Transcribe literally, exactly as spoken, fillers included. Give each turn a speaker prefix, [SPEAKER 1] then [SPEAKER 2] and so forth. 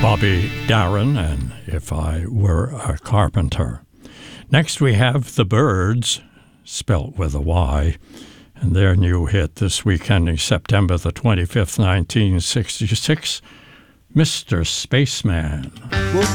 [SPEAKER 1] Bobby Darin and If I Were a Carpenter. Next we have The Byrds, spelt with a Y, and their new hit this week ending September the twenty-fifth, nineteen sixty-six, Mister Spaceman.